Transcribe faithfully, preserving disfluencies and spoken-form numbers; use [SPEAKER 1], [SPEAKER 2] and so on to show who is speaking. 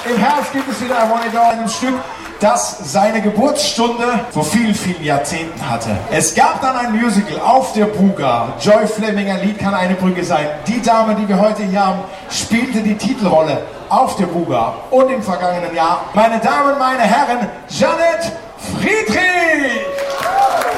[SPEAKER 1] Im Herbst gibt es wieder I Want It All, ein Stück, das seine Geburtsstunde vor vielen, vielen Jahrzehnten hatte. Es gab dann ein Musical auf der Buga. Joy Fleming, ein Lied kann eine Brücke sein. Die Dame, die wir heute hier haben, spielte die Titelrolle auf der Buga. Und im vergangenen Jahr, meine Damen, meine Herren, Jeanette Friedrich!